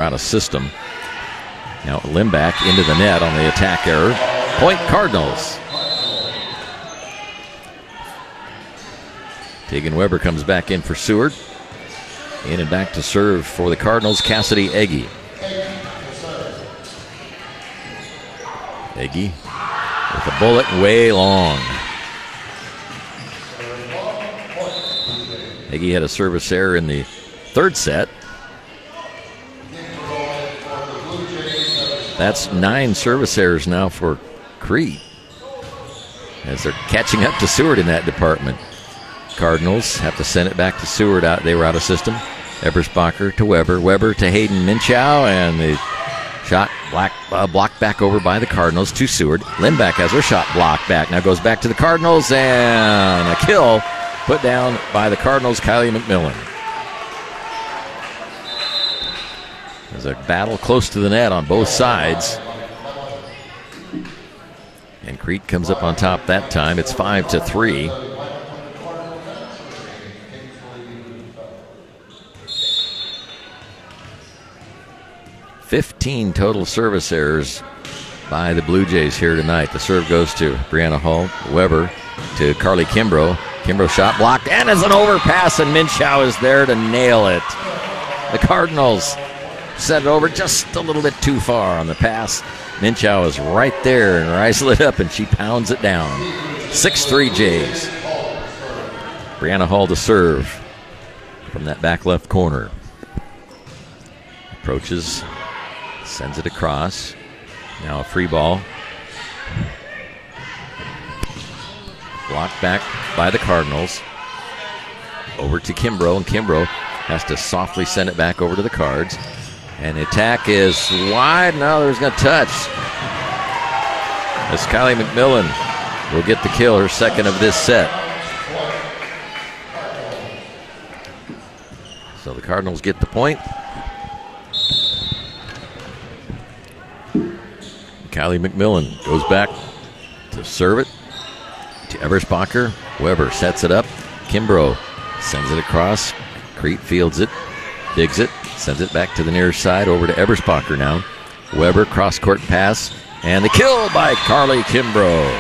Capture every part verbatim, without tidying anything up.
out of system. Now Limback into the net on the attack error. Point Cardinals. Tegan Weber comes back in for Seward. In and back to serve for the Cardinals, Cassidy Egge. Egge with a bullet way long. Egge had a service error in the third set. That's nine service errors now for Crete, as they're catching up to Seward in that department. Cardinals have to send it back to Seward. Out, they were out of system. Eberspacher to Weber. Weber to Hayden Minchow, and the shot black, uh, blocked back over by the Cardinals to Seward. Limback has her shot blocked back. Now goes back to the Cardinals, and a kill put down by the Cardinals, Kylie McMillan. There's a battle close to the net on both sides. And Crete comes up on top that time. It's five to three. fifteen total service errors by the Blue Jays here tonight. The serve goes to Brianna Hall. Weber to Carly Kimbrough. Kimbrough shot blocked, and as an overpass, and Minchow is there to nail it. The Cardinals set it over just a little bit too far on the pass. Minchow is right there, and her eyes lit up, and she pounds it down. six three Jays. Brianna Hall to serve from that back left corner. Approaches. Sends it across. Now a free ball. Blocked back by the Cardinals. Over to Kimbrough, and Kimbrough has to softly send it back over to the Cards. And the attack is wide. No, there's no touch. As Kylie McMillan will get the kill, her second of this set. So the Cardinals get the point. Kylie McMillan goes back to serve it to Eberspacher. Weber sets it up. Kimbrough sends it across. Crete fields it, digs it, sends it back to the near side over to Eberspacher now. Weber cross-court pass, and the kill by Carly Kimbrough.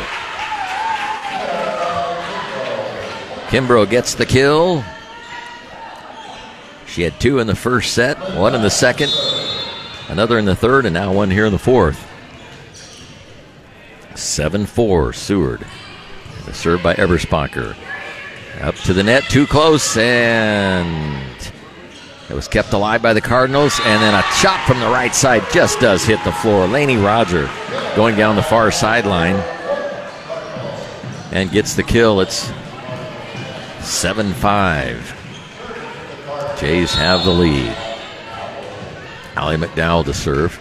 Kimbrough gets the kill. She had two in the first set, one in the second, another in the third, and now one here in the fourth. seven four, Seward. The serve by Eberspacher. Up to the net, too close, and it was kept alive by the Cardinals, and then a chop from the right side just does hit the floor. Lainey Roger going down the far sideline and gets the kill. It's seven five. Jays have the lead. Allie McDowell to serve.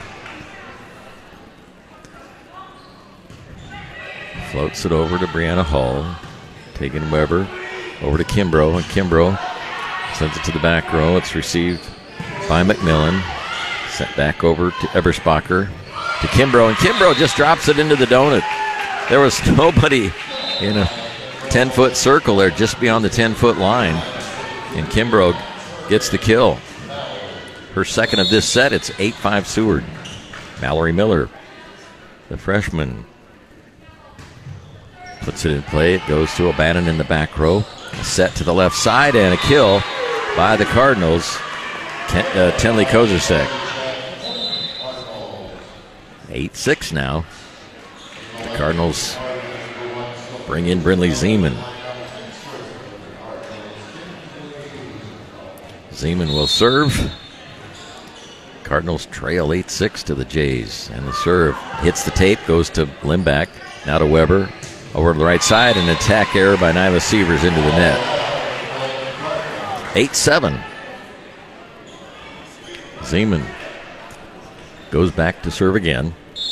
Floats it over to Brianna Hall. Taking Weber over to Kimbrough, and Kimbrough sends it to the back row. It's received by McMillan. Sent back over to Eberspacher. To Kimbrough, and Kimbrough just drops it into the donut. There was nobody in a ten-foot circle there, just beyond the ten-foot line. And Kimbrough gets the kill. Her second of this set. It's eight five Seward. Mallory Miller, the freshman, puts it in play. It goes to O'Bannon in the back row. A set to the left side, and a kill by the Cardinals. Ken, uh, Tenley Kozasek. eight six now. The Cardinals bring in Brinley Zeman. Zeman will serve. Cardinals trail eight six to the Jays. And the serve hits the tape, goes to Limback. Now to Weber. Over to the right side, an attack error by Nyla Sievers into the net. eight seven. Zeman goes back to serve again.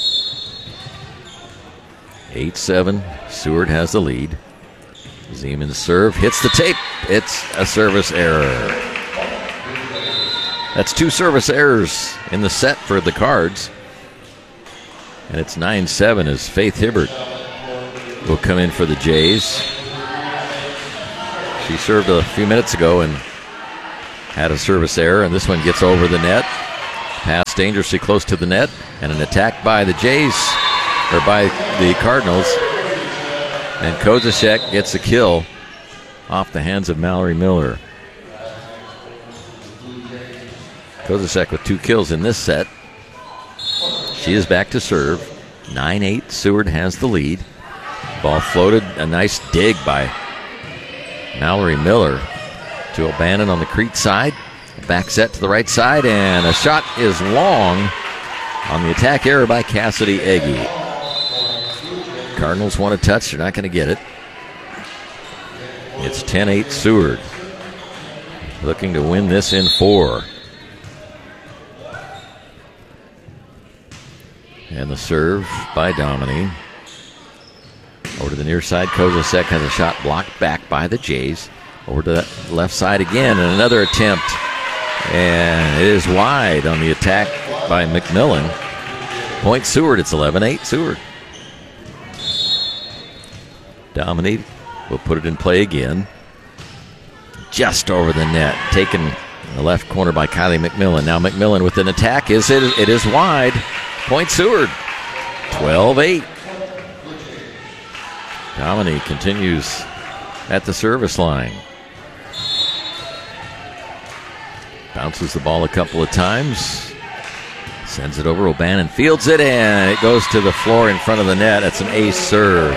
eight seven. Seward has the lead. Zeman's serve hits the tape. It's a service error. That's two service errors in the set for the Cards. And it's nine seven as Faith Hibbert will come in for the Jays. She served a few minutes ago and had a service error, and this one gets over the net. Pass dangerously close to the net, and an attack by the Jays, or by the Cardinals. And Kozasek gets a kill off the hands of Mallory Miller. Kozasek with two kills in this set. She is back to serve. nine eight, Seward has the lead. Ball floated, a nice dig by Mallory Miller to O'Bannon on the Crete side. Back set to the right side, and a shot is long on the attack error by Cassidy Egge. Cardinals want a touch, they're not going to get it. It's ten eight Seward, looking to win this in four. And the serve by Dominy. Over to the near side, Kozasek has a shot blocked back by the Jays. Over to the left side again, and another attempt. And it is wide on the attack by McMillan. Point Seward, it's eleven eight Seward. Dominy will put it in play again. Just over the net, taken in the left corner by Kylie McMillan. Now McMillan with an attack. Is it? It is wide. Point Seward, twelve eight. Dominy continues at the service line. Bounces the ball a couple of times. Sends it over. O'Bannon fields it, and it goes to the floor in front of the net. That's an ace serve.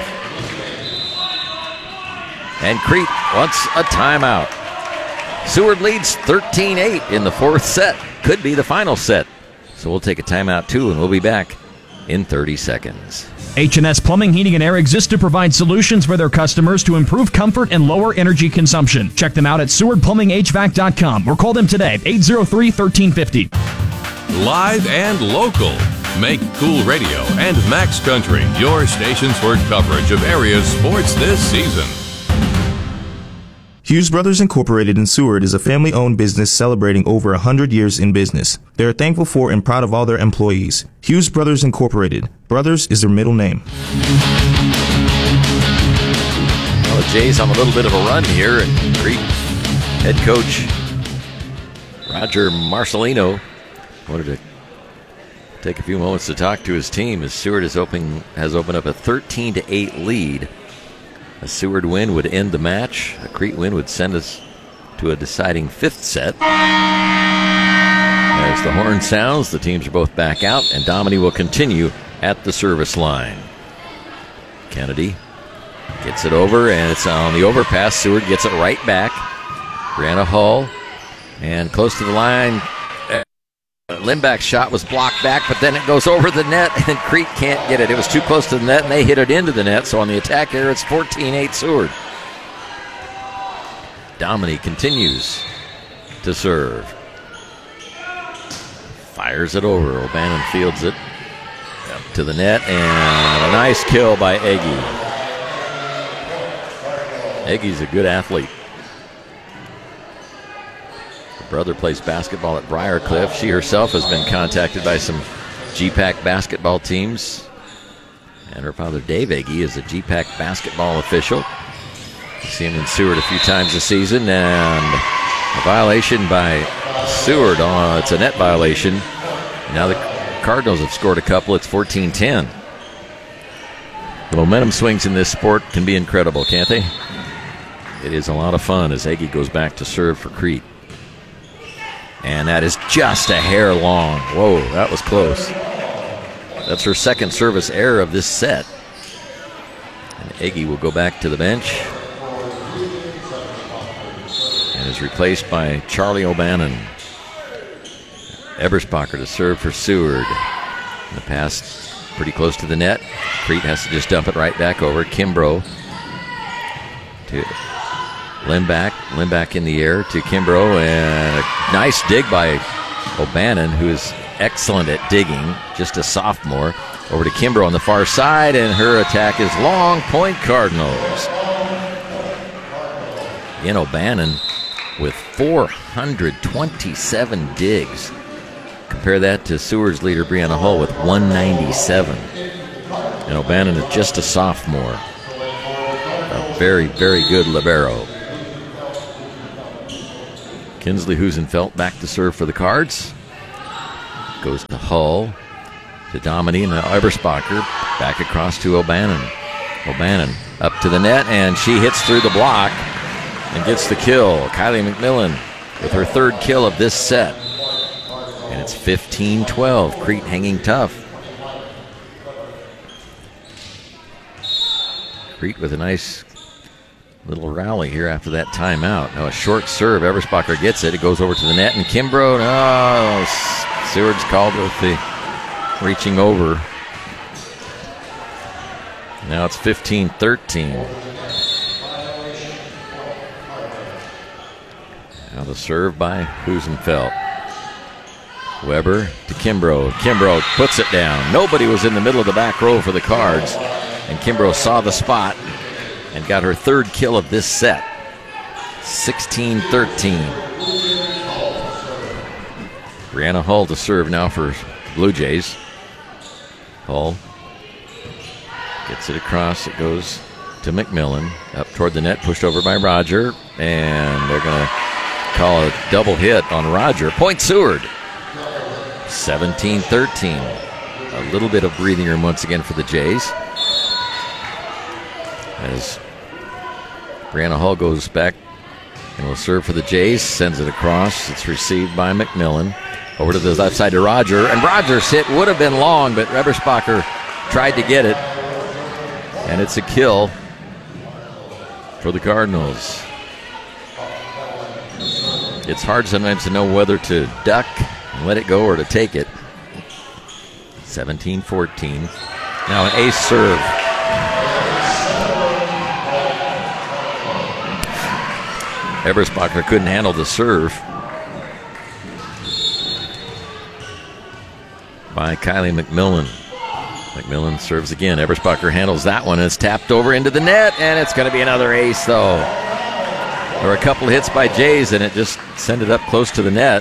And Crete wants a timeout. Seward leads thirteen eight in the fourth set. Could be the final set. So we'll take a timeout too, and we'll be back in thirty seconds. H and S Plumbing, Heating, and Air exists to provide solutions for their customers to improve comfort and lower energy consumption. Check them out at Seward Plumbing H V A C dot com or call them today, eight oh three, one three five oh. Live and local. Make Cool Radio and Max Country your stations for coverage of area sports this season. Hughes Brothers Incorporated in Seward is a family-owned business celebrating over one hundred years in business. They are thankful for and proud of all their employees. Hughes Brothers Incorporated. Brothers is their middle name. Well, the Jays on a little bit of a run here, and Crete head coach Roger Marcelino wanted to take a few moments to talk to his team as Seward is opening, has opened up a thirteen to eight lead. A Seward win would end the match. A Crete win would send us to a deciding fifth set. As the horn sounds, the teams are both back out, and Dominy will continue at the service line. Kennedy gets it over, and it's on the overpass. Seward gets it right back. Brianna Hull, and close to the line. Lindback's shot was blocked back, but then it goes over the net, and Crete can't get it. It was too close to the net, and they hit it into the net. So on the attack here, it's fourteen eight Seward. Dominy continues to serve. Fires it over. O'Bannon fields it up to the net, and a nice kill by Egge. Egge's a good athlete. Brother plays basketball at Briarcliff. She herself has been contacted by some G PAC basketball teams. And her father, Dave Egge, is a G PAC basketball official. You see him in Seward a few times this season. And a violation by Seward. Oh, it's a net violation. Now the Cardinals have scored a couple. It's fourteen ten. The momentum swings in this sport can be incredible, can't they? It is a lot of fun as Egge goes back to serve for Crete. And that is just a hair long. Whoa, that was close. That's her second service error of this set. And Egge will go back to the bench. And is replaced by Charlie O'Bannon. Eberspacher to serve for Seward. The pass pretty close to the net. Crete has to just dump it right back over. Kimbrough to Lindback. Lindback in the air to Kimbrough, and a nice dig by O'Bannon, who is excellent at digging, just a sophomore. Over to Kimbrough on the far side, and her attack is long. Point Cardinals. Again, O'Bannon with four hundred twenty-seven digs. Compare that to Seward's leader, Brianna Hull, with one ninety-seven. And O'Bannon is just a sophomore. A very, very good libero. Kinsley Husenfeld back to serve for the Cards. Goes to Hull, to Dominy, and now Eberspacher. Back across to O'Bannon. O'Bannon up to the net, and she hits through the block and gets the kill. Kylie McMillan with her third kill of this set. And it's fifteen twelve. Crete hanging tough. Crete with a nice little rally here after that timeout. Now a short serve. Eberspacher gets it. It goes over to the net, and Kimbrough, oh, Seward's called with the reaching over. Now it's fifteen thirteen. Now the serve by Husenfeld. Weber to Kimbrough. Kimbrough puts it down. Nobody was in the middle of the back row for the Cards, and Kimbrough saw the spot and got her third kill of this set. sixteen thirteen. Brianna Hull to serve now for Blue Jays. Hull gets it across. It goes to McMillan. Up toward the net, pushed over by Roger. And they're going to call a double hit on Roger. Point Seward. seventeen thirteen. A little bit of breathing room once again for the Jays. As Brianna Hull goes back and will serve for the Jays. Sends it across. It's received by McMillan. Over to the left side to Roger. And Roger's hit would have been long, but Eberspacher tried to get it. And it's a kill for the Cardinals. It's hard sometimes to know whether to duck and let it go or to take it. seventeen fourteen. Now an ace serve. Eberspacher couldn't handle the serve by Kylie McMillan. McMillan serves again. Eberspacher handles that one, and it's tapped over into the net, and it's going to be another ace, though. There were a couple hits by Jays, and it just sent it up close to the net.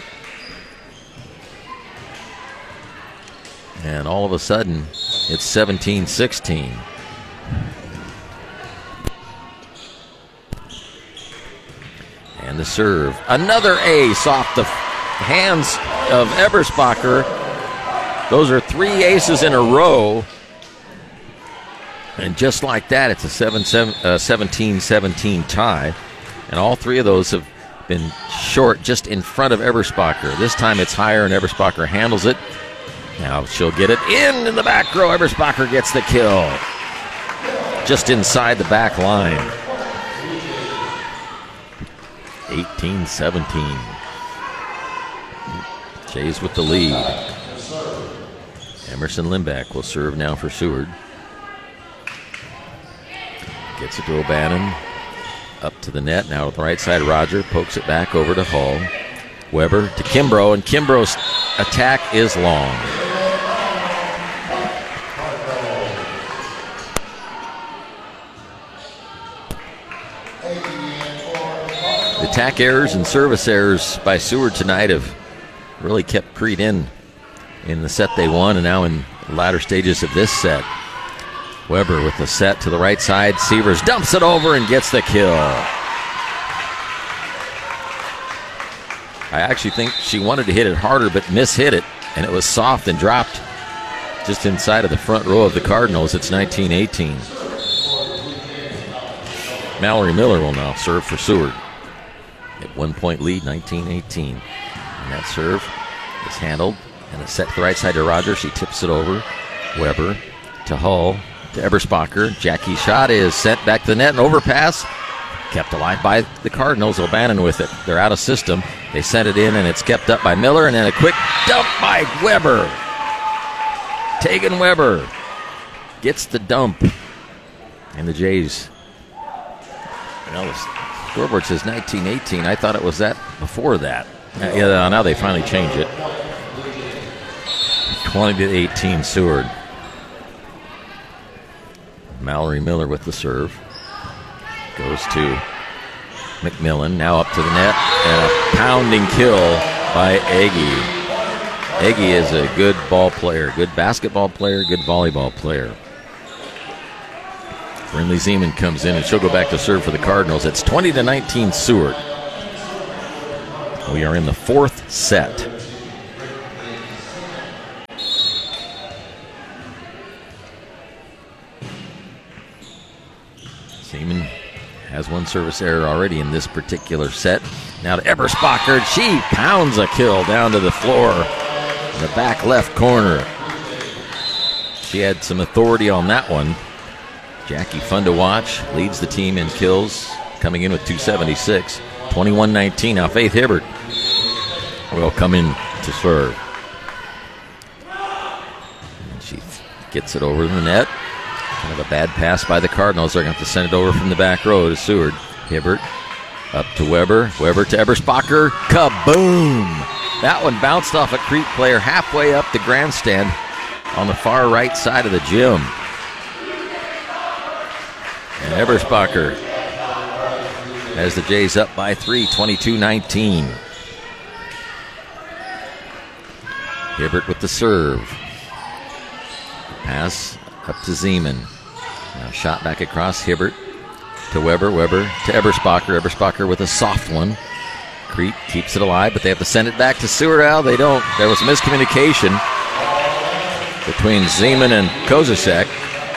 And all of a sudden, it's seventeen sixteen. And the serve. Another ace off the hands of Eberspacher. Those are three aces in a row. And just like that, it's a seventeen seventeen tie. And all three of those have been short just in front of Eberspacher. This time it's higher, and Eberspacher handles it. Now she'll get it in in the back row. Eberspacher gets the kill. Just inside the back line. eighteen seventeen. Jays with the lead. Emerson Limback will serve now for Seward. Gets it to O'Bannon. Up to the net. Now to the right side, Roger pokes it back over to Hull. Weber to Kimbrough, and Kimbrough's attack is long. The attack errors and service errors by Seward tonight have really kept Crete in in the set they won, and now in the latter stages of this set. Weber with the set to the right side. Sievers dumps it over and gets the kill. I actually think she wanted to hit it harder but mishit it, and it was soft and dropped just inside of the front row of the Cardinals. It's nineteen eighteen. Mallory Miller will now serve for Seward. At one point lead, nineteen eighteen. And that serve is handled, and it's set to the right side to Roger. She tips it over. Weber to Hull. To Eberspacher. Jackie's shot is sent back to the net, and overpass kept alive by the Cardinals. O'Bannon with it. They're out of system. They sent it in, and it's kept up by Miller, and then a quick dump by Weber. Tegan Weber gets the dump. And the Jays. Well, the scoreboard says nineteen eighteen. I thought it was that before that. Uh, yeah, now they finally change it. twenty to eighteen, Seward. Mallory Miller with the serve. Goes to McMillan. Now up to the net. And a pounding kill by Aggie. Aggie is a good ball player. Good basketball player. Good volleyball player. Brinley Zeman comes in, and she'll go back to serve for the Cardinals. It's twenty to nineteen Seward. We are in the fourth set. Seaman has one service error already in this particular set. Now to Eberspacher. She pounds a kill down to the floor in the back left corner. She had some authority on that one. Jackie, fun to watch, leads the team in kills, coming in with two seventy-six. twenty-one nineteen. Now Faith Hibbert will come in to serve. And she gets it over the net. Kind of a bad pass by the Cardinals. They're going to have to send it over from the back row to Seward. Hibbert up to Weber. Weber to Eberspacher. Kaboom! That one bounced off a Crete player halfway up the grandstand on the far right side of the gym. And Eberspacher has the Jays up by three, twenty-two nineteen. Hibbert with the serve. Pass up to Zeman. Now shot back across. Hibbert to Weber. Weber to Eberspacher. Eberspacher with a soft one. Crete keeps it alive, but they have to send it back to Seward. Well, they don't. There was miscommunication between Zeman and Kozasek,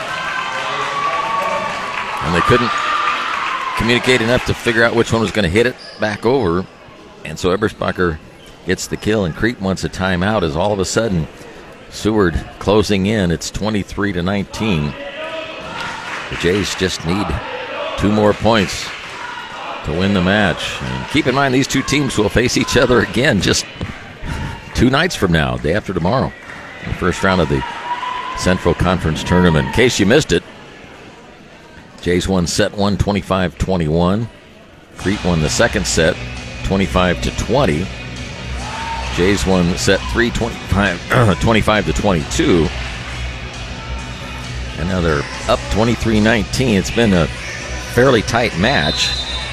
and they couldn't communicate enough to figure out which one was going to hit it back over. And so Eberspacher gets the kill, and Crete wants a timeout as all of a sudden Seward closing in. It's twenty-three to nineteen. The Jays just need two more points to win the match. And keep in mind, these two teams will face each other again just two nights from now, day after tomorrow, the first round of the Central Conference Tournament. In case you missed it, Jays won set one, twenty-five twenty-one. Crete won the second set, twenty-five to twenty. Jays won set three, twenty-five, twenty-five to twenty-two. And now they're up twenty-three nineteen. It's been a fairly tight match.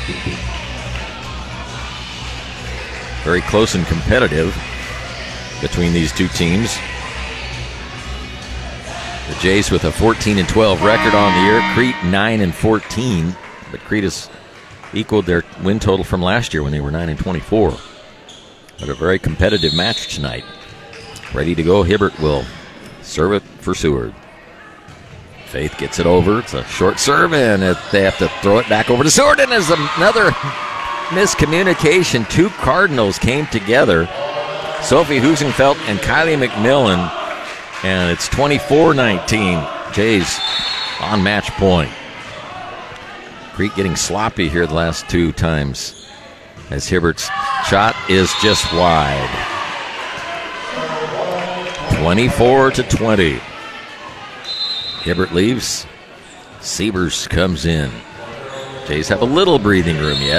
Very close and competitive between these two teams. The Jays with a fourteen and twelve record on the year. Crete nine and fourteen. But Crete has equaled their win total from last year when they were nine and twenty-four. But a very competitive match tonight. Ready to go. Hibbert will serve it for Seward. Faith gets it over. It's a short serve, and it, they have to throw it back over to Seward. And there's another miscommunication. Two Cardinals came together. Sophie Husenfeld and Kylie McMillan. And it's twenty-four nineteen. Jays on match point. Crete getting sloppy here the last two times, as Hibbert's shot is just wide. twenty-four to twenty. Hibbert leaves. Siebers comes in. Jays have a little breathing room yet.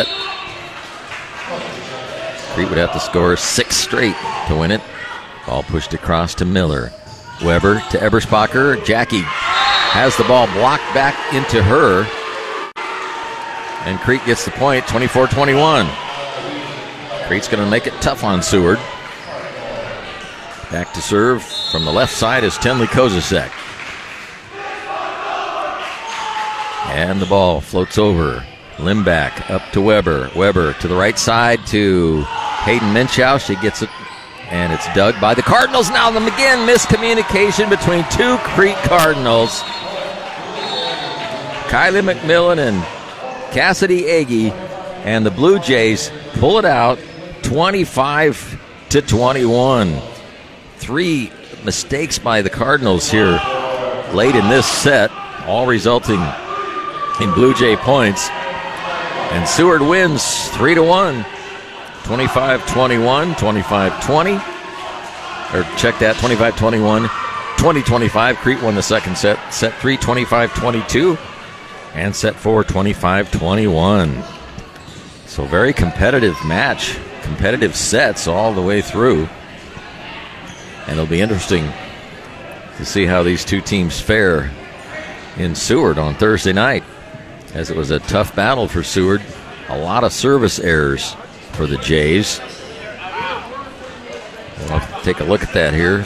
Crete would have to score six straight to win it. Ball pushed across to Miller. Weber to Eberspacher. Jackie has the ball blocked back into her. And Crete gets the point, twenty-four twenty-one. Crete's going to make it tough on Seward. Back to serve from the left side is Tinley Kozasek. And the ball floats over. Limback up to Weber. Weber to the right side to Hayden Minchow. She gets it, and it's dug by the Cardinals. Now, them again, miscommunication between two Crete Cardinals. Kylie McMillan and Cassidy Agee, and the Blue Jays pull it out twenty-five to twenty-one. Three mistakes by the Cardinals here late in this set, all resulting in Blue Jay points. And Seward wins three to one. twenty-five twenty-one, twenty-five twenty. Or check that, twenty-five twenty-one, twenty twenty-five. Crete won the second set. Set three, twenty-five twenty-two. And set four, twenty-five twenty-one. So very competitive match. Competitive sets all the way through. And it'll be interesting to see how these two teams fare in Seward on Thursday night, as it was a tough battle for Seward. A lot of service errors for the Jays. We'll take a look at that here.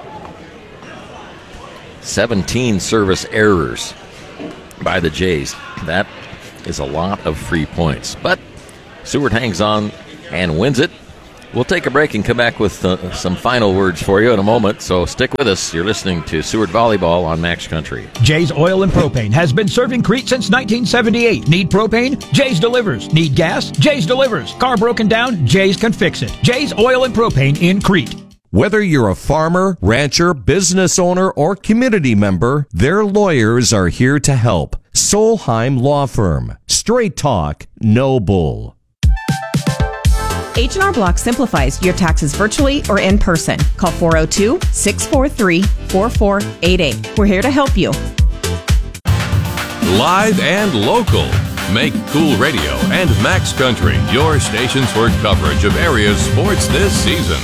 seventeen service errors by the Jays. That is a lot of free points. But Seward hangs on and wins it We'll take a break and come back with uh, some final words for you in a moment, so stick with us. You're listening to Seward Volleyball on Max Country. Jay's Oil and Propane has been serving Crete since nineteen seventy-eight. Need propane? Jay's delivers. Need gas? Jay's delivers. Car broken down? Jay's can fix it. Jay's Oil and Propane in Crete. Whether you're a farmer, rancher, business owner, or community member, their lawyers are here to help. Solheim Law Firm. Straight talk, no bull. H and R Block simplifies your taxes virtually or in person. Call four oh two, six four three, four four eight eight. We're here to help you. Live and local. Make Cool Radio and Max Country your stations for coverage of area sports this season.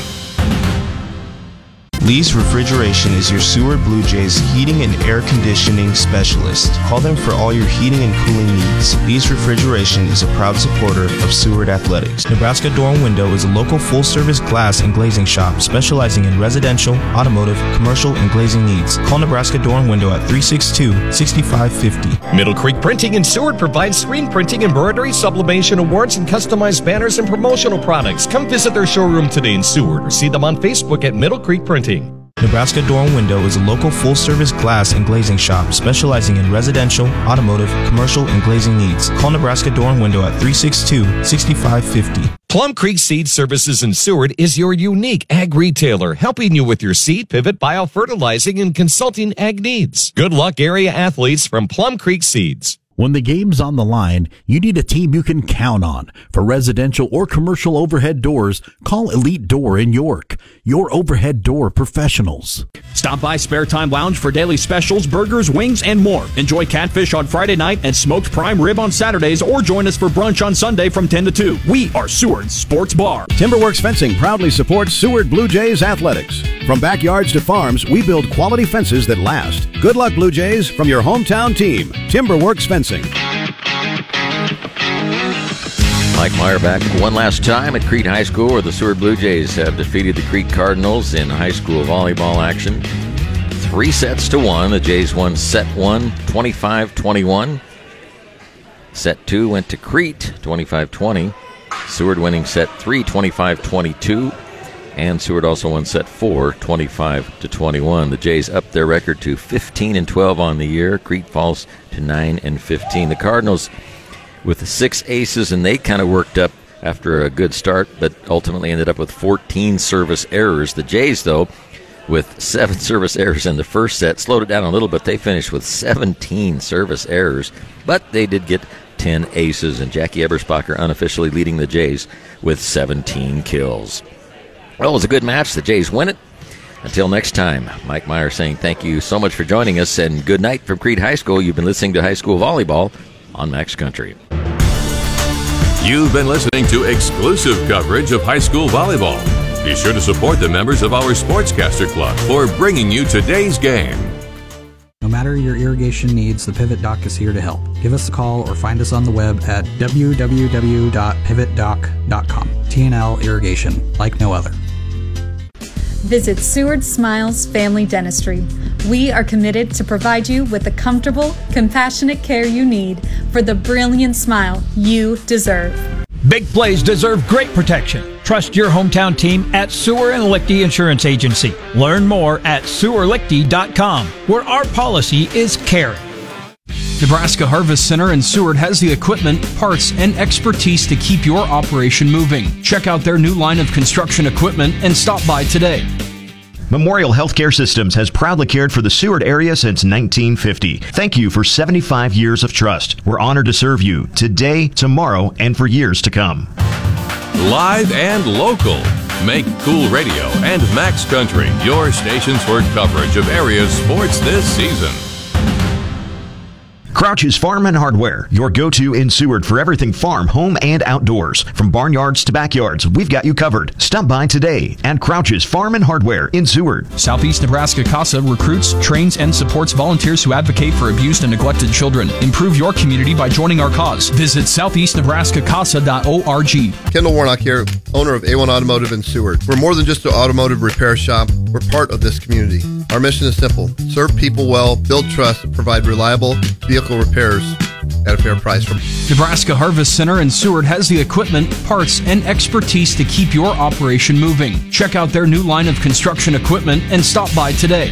Lee's Refrigeration is your Seward Blue Jays heating and air conditioning specialist. Call them for all your heating and cooling needs. Lee's Refrigeration is a proud supporter of Seward Athletics. Nebraska Door and Window is a local full-service glass and glazing shop specializing in residential, automotive, commercial, and glazing needs. Call Nebraska Door and Window at three six two, six five five zero. Middle Creek Printing in Seward provides screen printing, embroidery, sublimation, awards, and customized banners and promotional products. Come visit their showroom today in Seward or see them on Facebook at Middle Creek Printing. Nebraska Door and Window is a local full-service glass and glazing shop specializing in residential, automotive, commercial, and glazing needs. Call Nebraska Door and Window at three six two, six five five zero. Plum Creek Seed Services in Seward is your unique ag retailer, helping you with your seed, pivot, biofertilizing, and consulting ag needs. Good luck, area athletes from Plum Creek Seeds. When the game's on the line, you need a team you can count on. For residential or commercial overhead doors, call Elite Door in York, your overhead door professionals. Stop by Spare Time Lounge for daily specials, burgers, wings, and more. Enjoy catfish on Friday night and smoked prime rib on Saturdays, or join us for brunch on Sunday from ten to two. We are Seward's Sports Bar. Timberworks Fencing proudly supports Seward Blue Jays athletics. From backyards to farms, we build quality fences that last. Good luck, Blue Jays, from your hometown team, Timberworks Fencing. Mike Meyer back one last time at Crete High School, where the Seward Blue Jays have defeated the Crete Cardinals in high school volleyball action. Three sets to one. The Jays won set one, twenty-five twenty-one. Set two went to Crete, twenty-five twenty. Seward winning set three, twenty-five twenty-two. And Seward also won set four, twenty-five to twenty-one. The Jays up their record to fifteen and twelve on the year. Crete falls to nine and fifteen. The Cardinals with six aces, and they kind of worked up after a good start, but ultimately ended up with fourteen service errors. The Jays, though, with seven service errors in the first set, slowed it down a little bit. They finished with seventeen service errors, but they did get ten aces, and Jackie Eberspacher unofficially leading the Jays with seventeen kills. Well, it was a good match. The Jays win it. Until next time, Mike Meyer saying thank you so much for joining us, and good night from Crete High School. You've been listening to High School Volleyball on Max Country. You've been listening to exclusive coverage of high school volleyball. Be sure to support the members of our Sportscaster Club for bringing you today's game. No matter your irrigation needs, the Pivot Dock is here to help. Give us a call or find us on the web at w w w dot pivot dock dot com. T and L Irrigation, like no other. Visit Seward Smiles Family Dentistry. We are committed to provide you with the comfortable, compassionate care you need for the brilliant smile you deserve. Big plays deserve great protection. Trust your hometown team at Sewer and Lichty Insurance Agency. Learn more at sewer lichty dot com, where our policy is caring. Nebraska Harvest Center in Seward has the equipment, parts, and expertise to keep your operation moving. Check out their new line of construction equipment and stop by today. Memorial Healthcare Systems has proudly cared for the Seward area since nineteen fifty. Thank you for seventy-five years of trust. We're honored to serve you today, tomorrow, and for years to come. Live and local. Make Cool Radio and Max Country your stations for coverage of area sports this season. Crouch's Farm and Hardware, your go-to in Seward for everything farm, home, and outdoors. From barnyards to backyards, we've got you covered. Stop by today at Crouch's Farm and Hardware in Seward. Southeast Nebraska CASA recruits, trains, and supports volunteers who advocate for abused and neglected children. Improve your community by joining our cause. Visit southeast nebraska casa dot org. Kendall Warnock here, owner of A one Automotive in Seward. We're more than just an automotive repair shop. We're part of this community. Our mission is simple: serve people well, build trust, and provide reliable vehicle repairs. at a fair price. From Nebraska Harvest Center in Seward has the equipment, parts, and expertise to keep your operation moving. Check out their new line of construction equipment and stop by today.